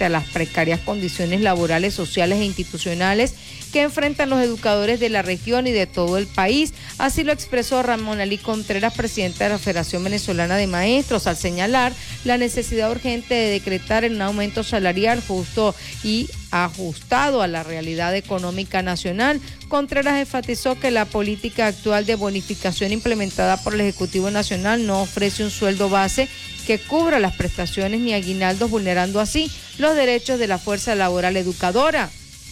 frente a las precarias condiciones laborales, sociales e institucionales que enfrentan los educadores de la región y de todo el país. Así lo expresó Ramón Alí Contreras, presidente de la Federación Venezolana de Maestros, al señalar la necesidad urgente de decretar un aumento salarial justo y ajustado a la realidad económica nacional. Contreras enfatizó que la política actual de bonificación implementada por el Ejecutivo Nacional no ofrece un sueldo base que cubra las prestaciones ni aguinaldos, vulnerando así los derechos de la fuerza laboral educadora.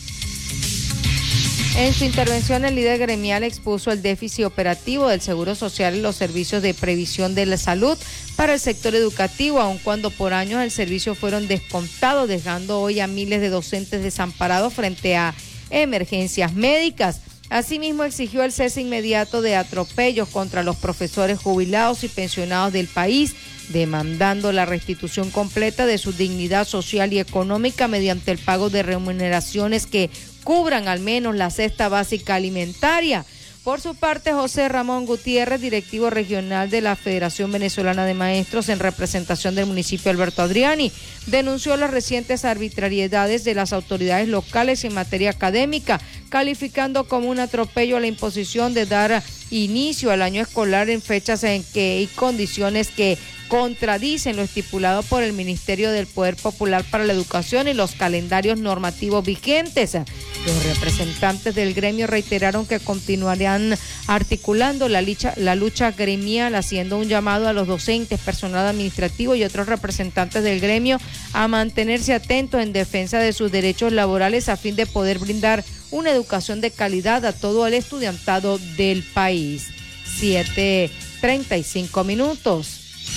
En su intervención, el líder gremial expuso el déficit operativo del Seguro Social y los servicios de previsión de la salud para el sector educativo, aun cuando por años el servicio fueron descontados, dejando hoy a miles de docentes desamparados frente a emergencias médicas. Asimismo, exigió el cese inmediato de atropellos contra los profesores jubilados y pensionados del país, demandando la restitución completa de su dignidad social y económica mediante el pago de remuneraciones que cubran al menos la cesta básica alimentaria. Por su parte, José Ramón Gutiérrez, directivo regional de la Federación Venezolana de Maestros en representación del municipio Alberto Adriani, denunció las recientes arbitrariedades de las autoridades locales en materia académica, calificando como un atropello a la imposición de dar inicio al año escolar en fechas en que y condiciones que contradicen lo estipulado por el Ministerio del Poder Popular para la Educación y los calendarios normativos vigentes. Los representantes del gremio reiteraron que continuarán articulando la lucha gremial, haciendo un llamado a los docentes, personal administrativo y otros representantes del gremio a mantenerse atentos en defensa de sus derechos laborales a fin de poder brindar una educación de calidad a todo el estudiantado del país. 7:35 minutos.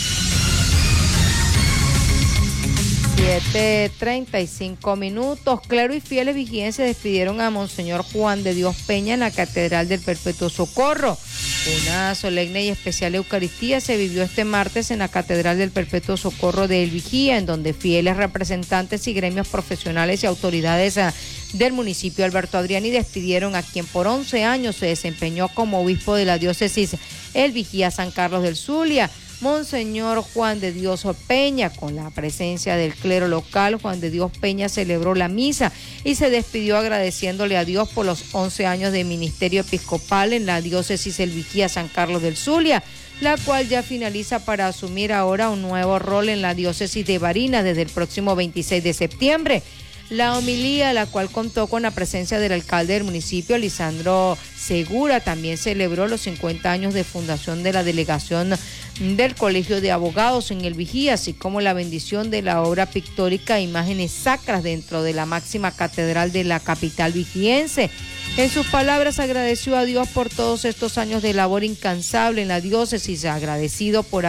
7:35 minutos. Clero y fieles vigienses despidieron a Monseñor Juan de Dios Peña en la Catedral del Perpetuo Socorro. Una solemne y especial Eucaristía se vivió este martes en la Catedral del Perpetuo Socorro de El Vigía, en donde fieles representantes y gremios profesionales y autoridades del municipio Alberto Adriani despidieron a quien por 11 años se desempeñó como obispo de la diócesis El Vigía San Carlos del Zulia, Monseñor Juan de Dios Peña. Con la presencia del clero local, Juan de Dios Peña celebró la misa y se despidió agradeciéndole a Dios por los 11 años de ministerio episcopal en la diócesis El Vigía San Carlos del Zulia, la cual ya finaliza para asumir ahora un nuevo rol en la diócesis de Barinas desde el próximo 26 de septiembre. La homilía, la cual contó con la presencia del alcalde del municipio, Lisandro Segura, también celebró los 50 años de fundación de la delegación del Colegio de Abogados en El Vigía, así como la bendición de la obra pictórica Imágenes Sacras dentro de la máxima catedral de la capital vigiense. En sus palabras agradeció a Dios por todos estos años de labor incansable en la diócesis, agradecido por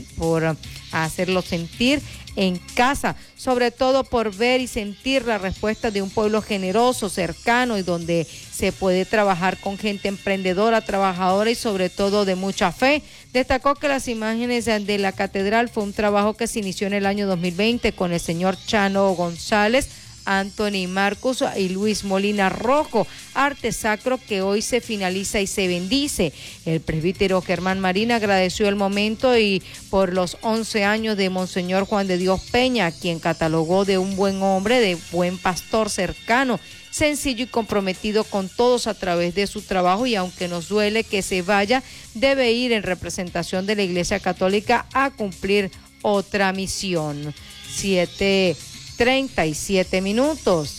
hacerlo sentir en casa, sobre todo por ver y sentir la respuesta de un pueblo generoso, cercano y donde se puede trabajar con gente emprendedora, trabajadora y sobre todo de mucha fe. Destacó que las imágenes de la catedral fue un trabajo que se inició en el año 2020 con el señor Chano González, Anthony Marcus y Luis Molina Rojo, arte sacro que hoy se finaliza y se bendice. El presbítero Germán Marín agradeció el momento y por los 11 años de Monseñor Juan de Dios Peña, quien catalogó de un buen hombre, de buen pastor cercano, sencillo y comprometido con todos a través de su trabajo, y aunque nos duele que se vaya, debe ir en representación de la Iglesia Católica a cumplir otra misión. 7:37 minutos.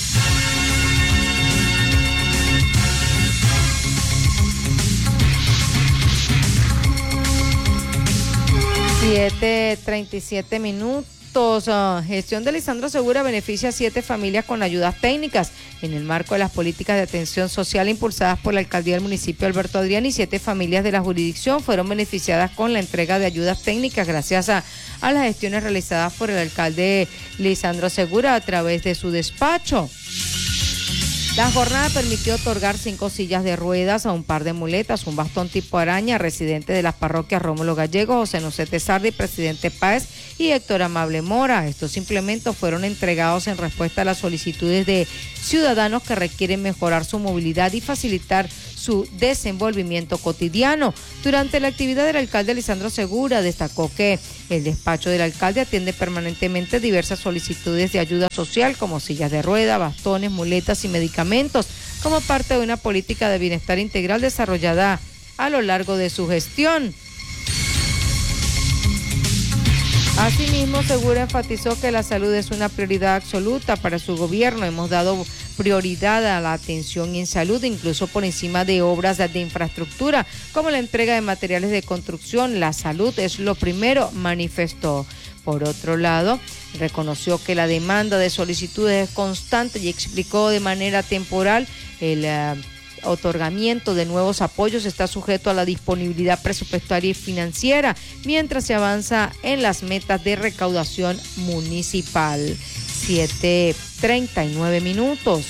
Siete 37 minutos. Gestión de Lisandro Segura beneficia a 7 familias con ayudas técnicas. En el marco de las políticas de atención social impulsadas por la alcaldía del municipio Alberto Adriani, 7 familias de la jurisdicción fueron beneficiadas con la entrega de ayudas técnicas gracias a las gestiones realizadas por el alcalde Lisandro Segura a través de su despacho. La jornada permitió otorgar 5 sillas de ruedas, a un par de muletas, un bastón tipo araña, residente de las parroquias Rómulo Gallego, José Nocete Sardi, Presidente Páez y Héctor Amable Mora. Estos implementos fueron entregados en respuesta a las solicitudes de ciudadanos que requieren mejorar su movilidad y facilitar su desenvolvimiento cotidiano. Durante la actividad del alcalde Lisandro Segura destacó que el despacho del alcalde atiende permanentemente diversas solicitudes de ayuda social como sillas de rueda, bastones, muletas y medicamentos, como parte de una política de bienestar integral desarrollada a lo largo de su gestión. Asimismo, Segura enfatizó que la salud es una prioridad absoluta para su gobierno. Hemos dado prioridad a la atención en salud, incluso por encima de obras de infraestructura, como la entrega de materiales de construcción. La salud es lo primero, manifestó. Por otro lado, reconoció que la demanda de solicitudes es constante y explicó de manera temporal el otorgamiento de nuevos apoyos está sujeto a la disponibilidad presupuestaria y financiera, mientras se avanza en las metas de recaudación municipal. 7:39.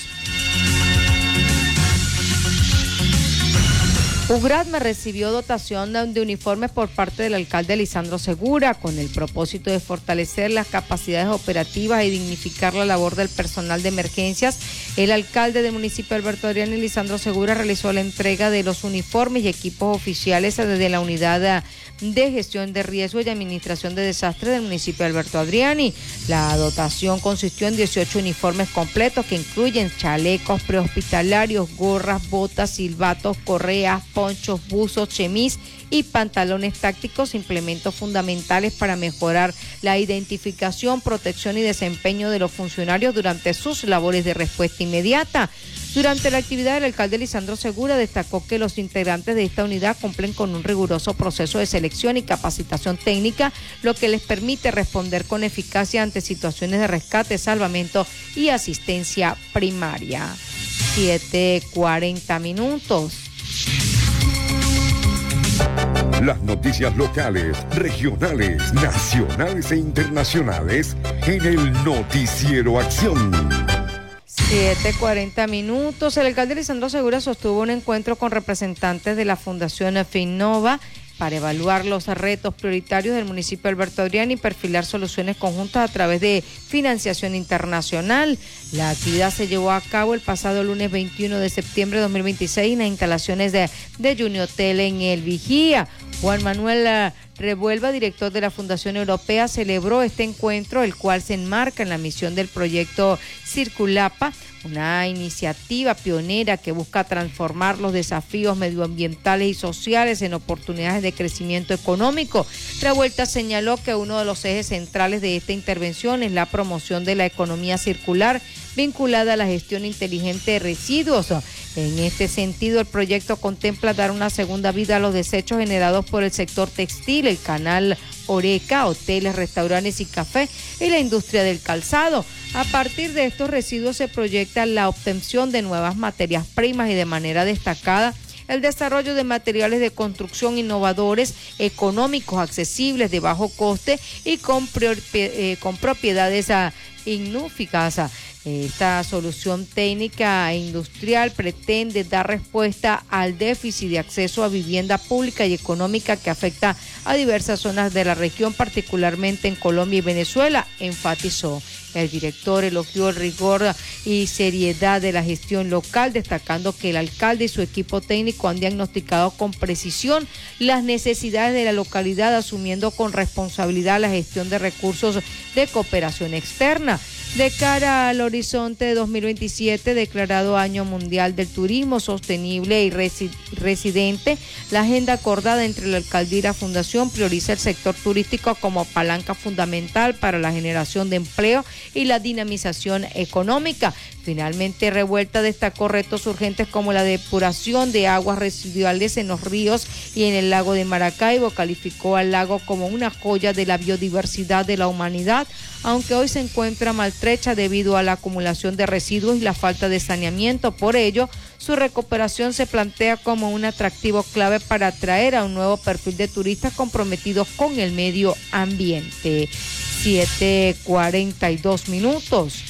UGRADME recibió dotación de uniformes por parte del alcalde Lisandro Segura con el propósito de fortalecer las capacidades operativas y dignificar la labor del personal de emergencias. El alcalde del municipio Alberto Adriani, Lisandro Segura, realizó la entrega de los uniformes y equipos oficiales desde la unidad de gestión de riesgo y administración de desastres del municipio Alberto Adriani. La dotación consistió en 18 uniformes completos que incluyen chalecos prehospitalarios, gorras, botas, silbatos, correas, ponchos, buzos, chemis y pantalones tácticos, implementos fundamentales para mejorar la identificación, protección y desempeño de los funcionarios durante sus labores de respuesta inmediata. Durante la actividad, el alcalde Lisandro Segura destacó que los integrantes de esta unidad cumplen con un riguroso proceso de selección y capacitación técnica, lo que les permite responder con eficacia ante situaciones de rescate, salvamento y asistencia primaria. 7:40. Las noticias locales, regionales, nacionales e internacionales en el Noticiero Acción. 7:40. El alcalde Lisandro Segura sostuvo un encuentro con representantes de la Fundación Finnova para evaluar los retos prioritarios del municipio de Alberto Adriani y perfilar soluciones conjuntas a través de financiación internacional. La actividad se llevó a cabo el pasado lunes 21 de septiembre de 2026 en las instalaciones de Junihotel en El Vigía. Juan Manuel Revuelva, director de la Fundación Europea, celebró este encuentro, el cual se enmarca en la misión del proyecto Circulapa, una iniciativa pionera que busca transformar los desafíos medioambientales y sociales en oportunidades de crecimiento económico. Revuelta señaló que uno de los ejes centrales de esta intervención es la promoción de la economía circular vinculada a la gestión inteligente de residuos. En este sentido, el proyecto contempla dar una segunda vida a los desechos generados por el sector textil, el canal Oreca, hoteles, restaurantes y café y la industria del calzado. A partir de estos residuos se proyecta la obtención de nuevas materias primas y de manera destacada el desarrollo de materiales de construcción innovadores, económicos, accesibles, de bajo coste y con propiedades ignúficas. Esta solución técnica e industrial pretende dar respuesta al déficit de acceso a vivienda pública y económica que afecta a diversas zonas de la región, particularmente en Colombia y Venezuela, enfatizó. El director elogió el rigor y seriedad de la gestión local, destacando que el alcalde y su equipo técnico han diagnosticado con precisión las necesidades de la localidad, asumiendo con responsabilidad la gestión de recursos de cooperación externa. De cara al horizonte de 2027, declarado Año Mundial del Turismo Sostenible y Residente, la agenda acordada entre la alcaldía y la fundación prioriza el sector turístico como palanca fundamental para la generación de empleo y la dinamización económica. Finalmente, Revuelta destacó retos urgentes como la depuración de aguas residuales en los ríos y en el lago de Maracaibo. Calificó al lago como una joya de la biodiversidad de la humanidad, aunque hoy se encuentra maltrecha debido a la acumulación de residuos y la falta de saneamiento. Por ello, su recuperación se plantea como un atractivo clave para atraer a un nuevo perfil de turistas comprometidos con el medio ambiente. 7:42.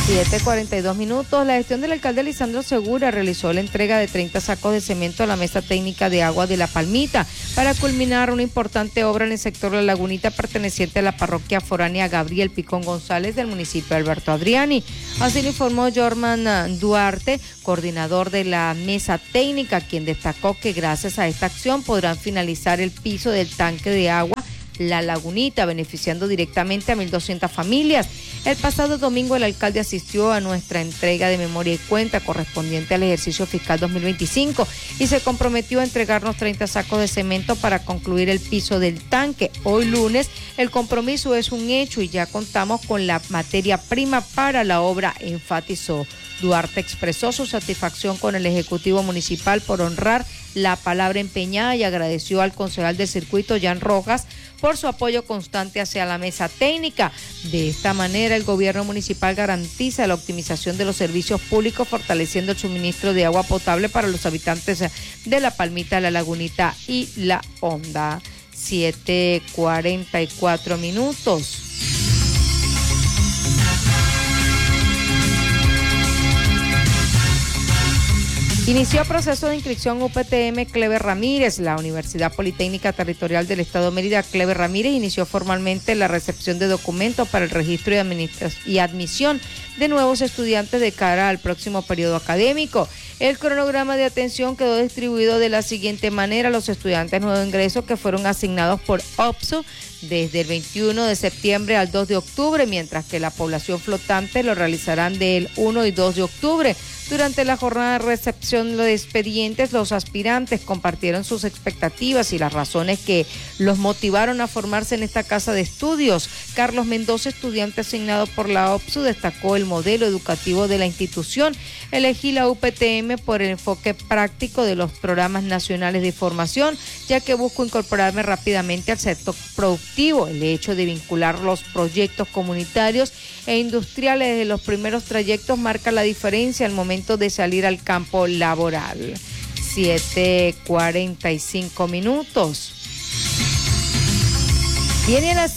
7:42. La gestión del alcalde Lisandro Segura realizó la entrega de 30 sacos de cemento a la mesa técnica de agua de La Palmita para culminar una importante obra en el sector La Lagunita perteneciente a la parroquia foránea Gabriel Picón González del municipio de Alberto Adriani. Así lo informó Jorman Duarte, coordinador de la mesa técnica, quien destacó que gracias a esta acción podrán finalizar el piso del tanque de agua La Lagunita, beneficiando directamente a 1.200 familias. El pasado domingo el alcalde asistió a nuestra entrega de memoria y cuenta correspondiente al ejercicio fiscal 2025 y se comprometió a entregarnos 30 sacos de cemento para concluir el piso del tanque. Hoy lunes el compromiso es un hecho y ya contamos con la materia prima para la obra, enfatizó. Duarte expresó su satisfacción con el Ejecutivo Municipal por honrar la palabra empeñada y agradeció al concejal del circuito, Jan Rojas, por su apoyo constante hacia la mesa técnica. De esta manera, el gobierno municipal garantiza la optimización de los servicios públicos, fortaleciendo el suministro de agua potable para los habitantes de La Palmita, La Lagunita y La Honda. 7:44. Inició proceso de inscripción UPTM Cleber Ramírez. La Universidad Politécnica Territorial del Estado de Mérida, Cleber Ramírez, inició formalmente la recepción de documentos para el registro y admisión de nuevos estudiantes de cara al próximo periodo académico. El cronograma de atención quedó distribuido de la siguiente manera: los estudiantes nuevo ingreso que fueron asignados por OPSU desde el 21 de septiembre al 2 de octubre, mientras que la población flotante lo realizarán del 1 y 2 de octubre. Durante la jornada de recepción de expedientes, los aspirantes compartieron sus expectativas y las razones que los motivaron a formarse en esta casa de estudios. Carlos Mendoza, estudiante asignado por la OPSU, destacó el modelo educativo de la institución. Elegí la UPTM por el enfoque práctico de los programas nacionales de formación, ya que busco incorporarme rápidamente al sector productivo. El hecho de vincular los proyectos comunitarios e industriales desde los primeros trayectos marca la diferencia al momento de salir al campo laboral. 7:45. Viene a las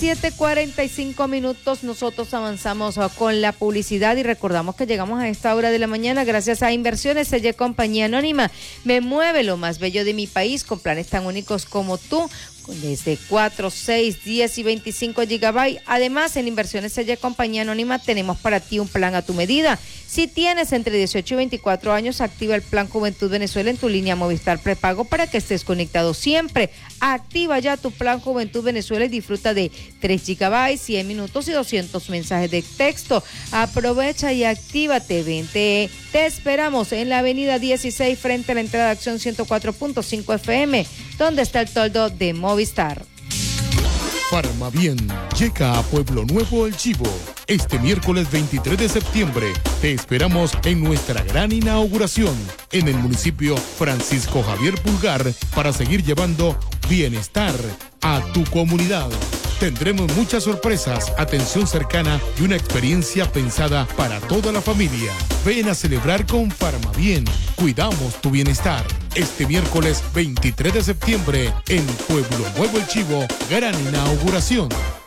7:45, nosotros avanzamos con la publicidad y recordamos que llegamos a esta hora de la mañana gracias a Inversiones Selle Compañía Anónima. Me mueve lo más bello de mi país con planes tan únicos como tú, desde 4, 6, 10 y 25 gigabytes. Además, en Inversiones Selle Compañía Anónima tenemos para ti un plan a tu medida. Si tienes entre 18 y 24 años, activa el plan Juventud Venezuela en tu línea Movistar prepago para que estés conectado siempre. Activa ya tu plan Juventud Venezuela y disfruta de 3 gigabytes, 100 minutos y 200 mensajes de texto. Aprovecha y actívate. Vente. Te esperamos en la avenida 16 frente a la entrada de Acción 104.5 FM, donde está el toldo de Movistar. Farmabien llega a Pueblo Nuevo El Chivo este miércoles 23 de septiembre. Te esperamos en nuestra gran inauguración en el municipio Francisco Javier Pulgar para seguir llevando bienestar a tu comunidad. Tendremos muchas sorpresas, atención cercana y una experiencia pensada para toda la familia. Ven a celebrar con Farmabien. Cuidamos tu bienestar. Este miércoles 23 de septiembre en Pueblo Nuevo El Chivo, gran inauguración.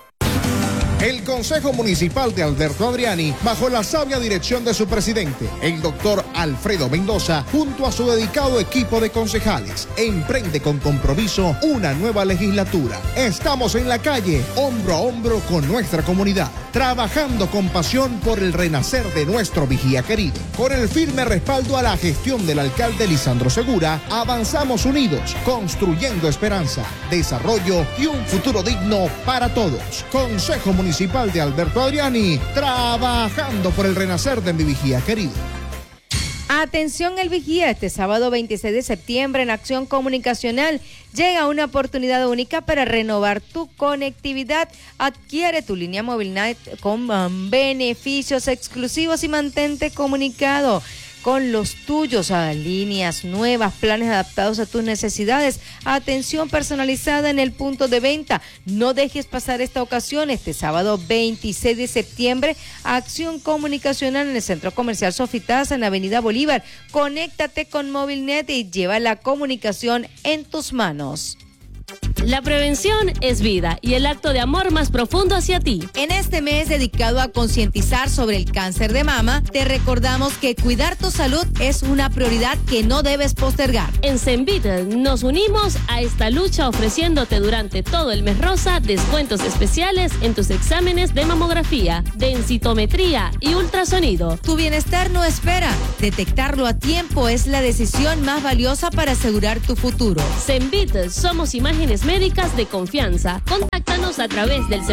El Consejo Municipal de Alberto Adriani, bajo la sabia dirección de su presidente, el doctor Alfredo Mendoza, junto a su dedicado equipo de concejales, emprende con compromiso una nueva legislatura. Estamos en la calle, hombro a hombro con nuestra comunidad, trabajando con pasión por el renacer de nuestro Vigía querido. Con el firme respaldo a la gestión del alcalde Lisandro Segura, avanzamos unidos, construyendo esperanza, desarrollo y un futuro digno para todos. Consejo Municipal de Alberto Adriani, trabajando por el renacer de mi Vigía querido. Atención El Vigía, este sábado 26 de septiembre en Acción Comunicacional llega una oportunidad única para renovar tu conectividad. Adquiere tu línea Movilnet con beneficios exclusivos y mantente comunicado con los tuyos, a líneas nuevas, planes adaptados a tus necesidades, atención personalizada en el punto de venta. No dejes pasar esta ocasión, este sábado 26 de septiembre, Acción Comunicacional en el Centro Comercial Sofitaza en la Avenida Bolívar. Conéctate con Movilnet y lleva la comunicación en tus manos. La prevención es vida y el acto de amor más profundo hacia ti. En este mes dedicado a concientizar sobre el cáncer de mama, te recordamos que cuidar tu salud es una prioridad que no debes postergar. En Cenvit nos unimos a esta lucha ofreciéndote durante todo el mes rosa descuentos especiales en tus exámenes de mamografía, densitometría y ultrasonido. Tu bienestar no espera. Detectarlo a tiempo es la decisión más valiosa para asegurar tu futuro. Cenvit, somos imágenes médicas de confianza. Contáctanos a través del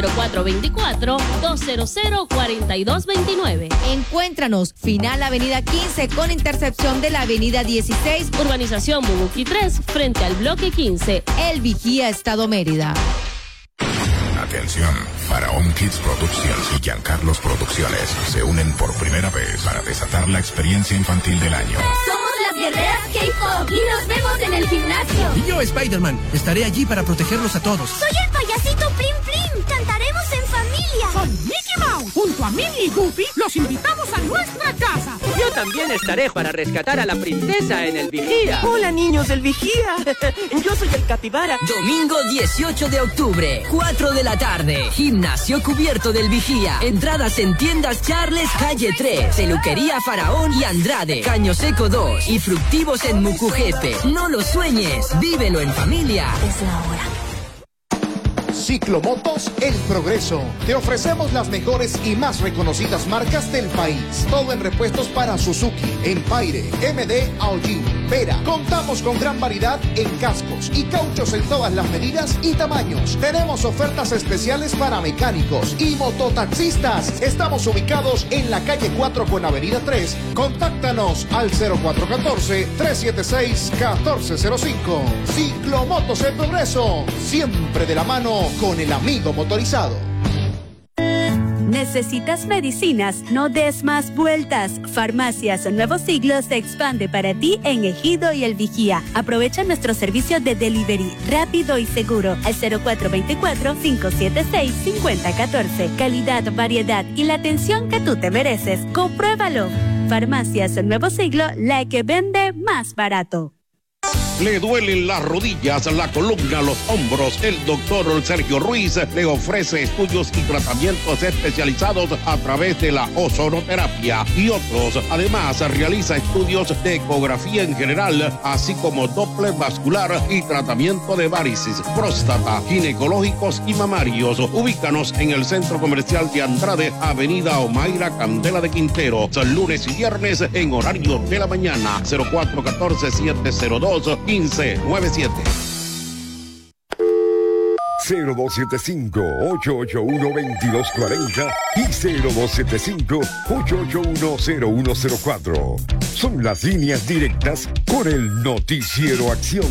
0424-200-4229. Encuéntranos, final Avenida 15 con intercepción de la Avenida 16, Urbanización Bubuqui 3, frente al bloque 15. El Vigía, Estado Mérida. Atención, Faraón Kids Productions y Giancarlos Producciones se unen por primera vez para desatar la experiencia infantil del año. Somos las guerreras K-Pop y nos vemos en el gimnasio. Y yo, Spider-Man, estaré allí para protegerlos a todos. Soy el payasito Plim Plim. Cantaremos en familia. Con Mickey Mouse, junto a Minnie y Goofy, los invitamos a nuestra casa. Yo también estaré para rescatar a la princesa en el Vigía. Hola, niños del Vigía. Yo soy el Capibara. Domingo 18 de octubre, 4 de la tarde. Gimnasio cubierto del Vigía. Entradas en tiendas Charles, calle 3. Peluquería Faraón y Andrade. Caño Seco 2. Y fructivos en Mucujepe. No lo sueñes. Vívelo en familia. Es la hora. Ciclomotos El Progreso. Te ofrecemos las mejores y más reconocidas marcas del país. Todo en repuestos para Suzuki, Empire, MD, Audi, Vera. Contamos con gran variedad en cascos y cauchos en todas las medidas y tamaños. Tenemos ofertas especiales para mecánicos y mototaxistas. Estamos ubicados en la calle 4 con avenida 3. Contáctanos al 0414-376-1405. Ciclomotos El Progreso. Siempre de la mano con el amigo motorizado. ¿Necesitas medicinas? No des más vueltas. Farmacias Nuevo Siglo se expande para ti en Ejido y El Vigía. Aprovecha nuestro servicio de delivery rápido y seguro al 0424-576-5014. Calidad, variedad y la atención que tú te mereces. Compruébalo. Farmacias Nuevo Siglo, la que vende más barato. ¿Le duelen las rodillas, la columna, los hombros? El doctor Sergio Ruiz le ofrece estudios y tratamientos especializados a través de la ozonoterapia y otros. Además, realiza estudios de ecografía en general, así como Doppler vascular y tratamiento de varices, próstata, ginecológicos y mamarios. Ubícanos en el Centro Comercial de Andrade, Avenida Omaira Candela de Quintero, lunes y viernes en horario de la mañana. 0414-702-1597. 0275-881-2240 y 0275-881-0104. Son las líneas directas con el Noticiero Acción.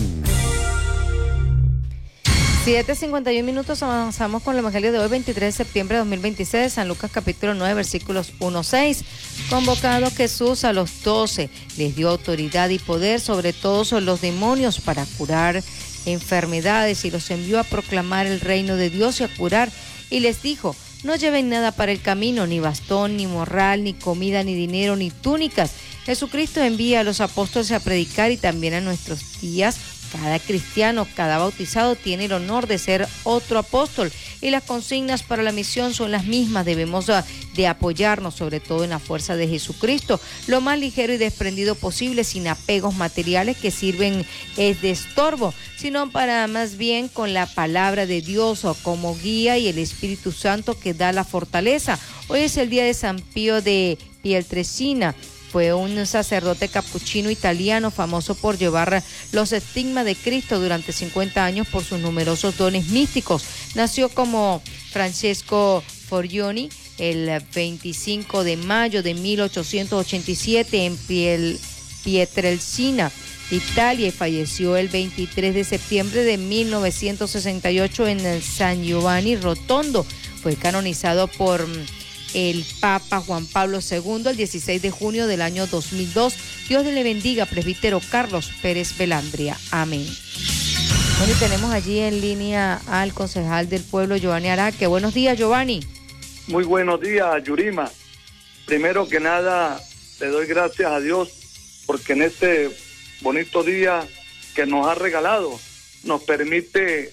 7:51 minutos, avanzamos con el Evangelio de hoy, 23 de septiembre de 2026, San Lucas capítulo 9, versículos 1-6. Convocado Jesús a los 12, les dio autoridad y poder sobre todos los demonios para curar enfermedades y los envió a proclamar el reino de Dios y a curar. Y les dijo, no lleven nada para el camino, ni bastón, ni morral, ni comida, ni dinero, ni túnicas. Jesucristo envía a los apóstoles a predicar y también a nuestros días. Cada cristiano, cada bautizado tiene el honor de ser otro apóstol y las consignas para la misión son las mismas. Debemos de apoyarnos sobre todo en la fuerza de Jesucristo, lo más ligero y desprendido posible, sin apegos materiales que sirven de estorbo, sino para más bien con la palabra de Dios o como guía y el Espíritu Santo que da la fortaleza. Hoy es el día de San Pío de Pietrelcina. Fue un sacerdote capuchino italiano famoso por llevar los estigmas de Cristo durante 50 años por sus numerosos dones místicos. Nació como Francesco Forgioni el 25 de mayo de 1887 en Pietrelcina, Italia, y falleció el 23 de septiembre de 1968 en el San Giovanni Rotondo. Fue canonizado por el Papa Juan Pablo II el 16 de junio del año 2002. Dios le bendiga, presbítero Carlos Pérez Belandria. Amén. Bueno, y tenemos allí en línea al concejal del pueblo, Giovanni Araque. Buenos días, Giovanni. Muy buenos días, Yurima. Primero que nada, le doy gracias a Dios porque en este bonito día que nos ha regalado, nos permite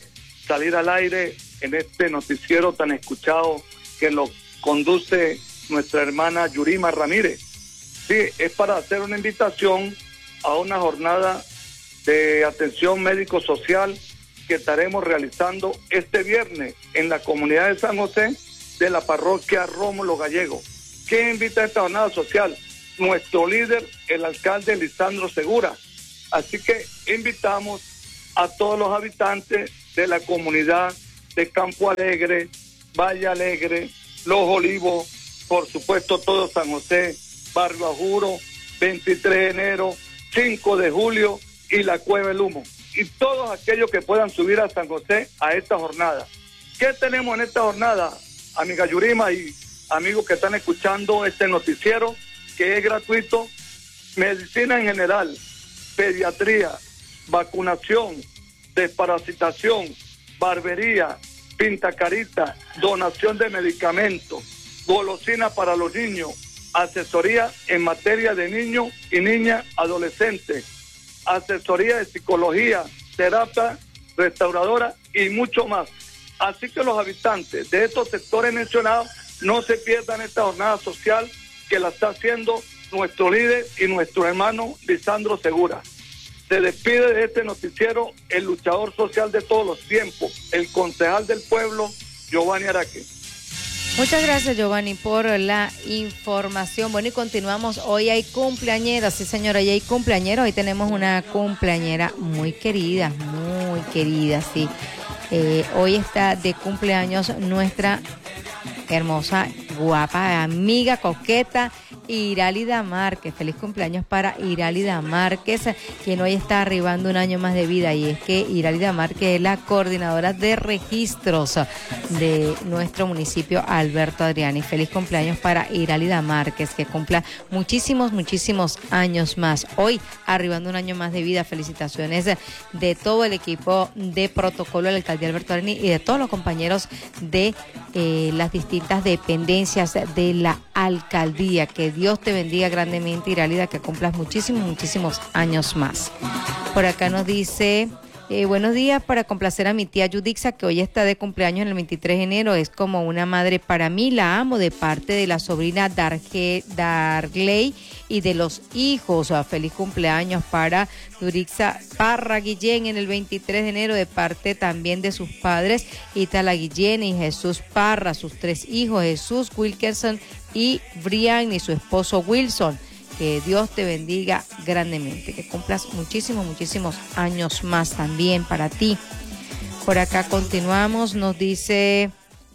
salir al aire en este noticiero tan escuchado que lo conduce nuestra hermana Yurima Ramírez. Sí, es para hacer una invitación a una jornada de atención médico-social que estaremos realizando este viernes en la comunidad de San José de la parroquia Rómulo Gallego. ¿Quién invita a esta jornada social? Nuestro líder, el alcalde Lisandro Segura. Así que invitamos a todos los habitantes de la comunidad de Campo Alegre, Valle Alegre, Los Olivos, por supuesto todo San José, Barrio Ajuro, 23 de enero, 5 de julio y la Cueva del Humo. Y todos aquellos que puedan subir a San José a esta jornada. ¿Qué tenemos en esta jornada, amiga Yurima y amigos que están escuchando este noticiero, que es gratuito? Medicina en general, pediatría, vacunación, desparasitación, barbería, pintacarita, donación de medicamentos, golosina para los niños, asesoría en materia de niños y niñas adolescentes, asesoría de psicología, terapia restauradora y mucho más. Así que los habitantes de estos sectores mencionados no se pierdan esta jornada social que la está haciendo nuestro líder y nuestro hermano Lisandro Segura. Se despide de este noticiero el luchador social de todos los tiempos, el concejal del pueblo, Giovanni Araque. Muchas gracias, Giovanni, por la información. Bueno, y continuamos. Hoy hay cumpleañeros, sí señora, hoy hay cumpleañeros. Hoy tenemos una cumpleañera muy querida, sí. Hoy está de cumpleaños nuestra hermosa, guapa, amiga, coqueta, Irálida Márquez. Feliz cumpleaños para Irálida Márquez, quien hoy está arribando un año más de vida, y es que Irálida Márquez es la coordinadora de registros de nuestro municipio Alberto Adriani. Feliz cumpleaños para Irálida Márquez, que cumpla muchísimos muchísimos años más. Hoy arribando un año más de vida. Felicitaciones de todo el equipo de protocolo de la alcaldía Alberto Adriani y de todos los compañeros de las distintas dependencias de la alcaldía. Que Dios te bendiga grandemente, Irálida, que cumplas muchísimos años más. Por acá nos dice, buenos días, para complacer a mi tía Yudixa, que hoy está de cumpleaños en el 23 de enero. Es como una madre para mí, la amo, de parte de la sobrina Darley y de los hijos. Feliz cumpleaños para Yurixa Parra Guillén en el 23 de enero, de parte también de sus padres, Itala Guillén y Jesús Parra, sus 3 hijos, Jesús, Wilkerson y Brian, y su esposo Wilson. Que Dios te bendiga grandemente, que cumplas muchísimos años más también para ti. Por acá continuamos, nos dice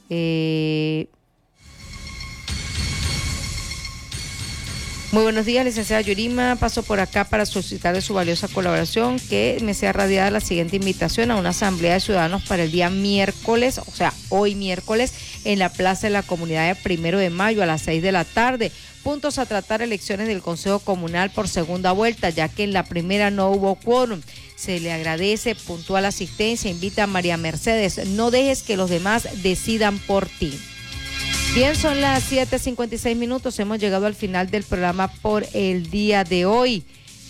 muy buenos días, licenciada Yurima. Paso por acá para solicitarle su valiosa colaboración, que me sea radiada la siguiente invitación a una asamblea de ciudadanos para el día miércoles, o sea, hoy miércoles, en la Plaza de la Comunidad de 1 de mayo a las 6 de la tarde. Puntos a tratar: elecciones del Consejo Comunal por segunda vuelta, ya que en la primera no hubo quórum. Se le agradece puntual asistencia. Invita a María Mercedes. No dejes que los demás decidan por ti. Bien, son las 7:56. Hemos llegado al final del programa por el día de hoy.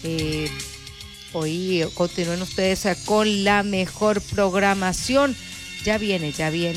Hoy continúen ustedes con la mejor programación. Ya viene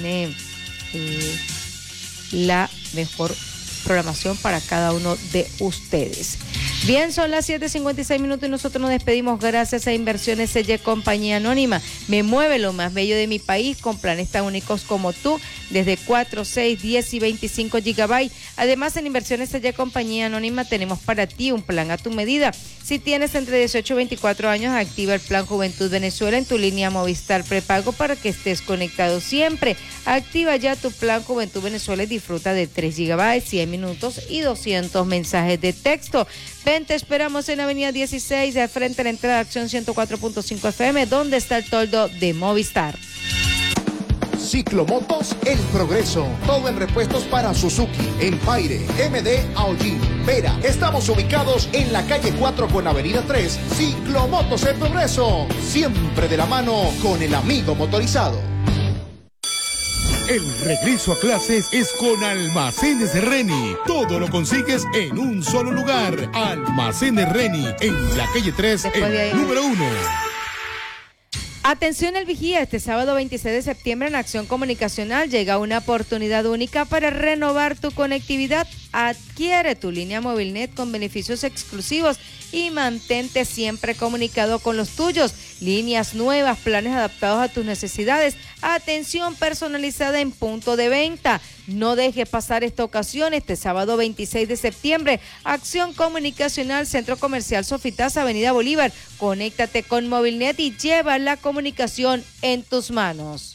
la mejor programación para cada uno de ustedes. Bien, son las 7:56 y nosotros nos despedimos gracias a Inversiones Selle Compañía Anónima. Me mueve lo más bello de mi país con planes tan únicos como tú, desde 4, 6, 10 y 25 GB. Además, en Inversiones Selle Compañía Anónima tenemos para ti un plan a tu medida. Si tienes entre 18 y 24 años, activa el plan Juventud Venezuela en tu línea Movistar prepago para que estés conectado siempre. Activa ya tu plan Juventud Venezuela y disfruta de 3 GB, 100 minutos y 200 mensajes de texto. Ven, te esperamos en Avenida 16, de frente a la entrada de Acción 104.5 FM, donde está el toldo de Movistar. Ciclomotos El Progreso. Todo en repuestos para Suzuki, Empire, MD, Audi, Vera. Estamos ubicados en la calle 4 con avenida 3. Ciclomotos El Progreso. Siempre de la mano con el amigo motorizado. El regreso a clases es con Almacenes Reni. Todo lo consigues en un solo lugar. Almacenes Reni, en la calle 3, el número 1. Atención El Vigía, este sábado 26 de septiembre en Acción Comunicacional llega una oportunidad única para renovar tu conectividad. Adquiere tu línea Movilnet con beneficios exclusivos y mantente siempre comunicado con los tuyos. Líneas nuevas, planes adaptados a tus necesidades, atención personalizada en punto de venta. No dejes pasar esta ocasión, este sábado 26 de septiembre, Acción Comunicacional, Centro Comercial Sofitas, Avenida Bolívar. Conéctate con Movilnet y lleva la comunicación en tus manos.